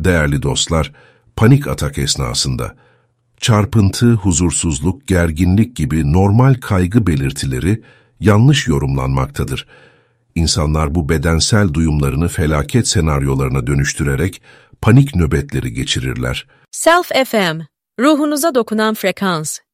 Değerli dostlar, panik atak esnasında çarpıntı, huzursuzluk, gerginlik gibi normal kaygı belirtileri yanlış yorumlanmaktadır. İnsanlar bu bedensel duyumlarını felaket senaryolarına dönüştürerek panik nöbetleri geçirirler. Self FM, ruhunuza dokunan frekans.